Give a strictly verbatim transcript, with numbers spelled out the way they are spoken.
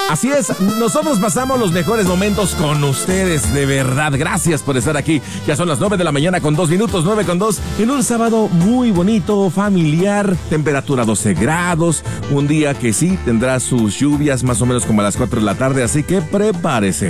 Así es, nosotros pasamos los mejores momentos con ustedes, de verdad. Gracias por estar aquí. Ya son las nueve de la mañana con dos minutos, nueve con dos, en un sábado muy bonito, familiar, temperatura doce grados, un día que sí tendrá sus lluvias más o menos como a las cuatro de la tarde, así que prepárese.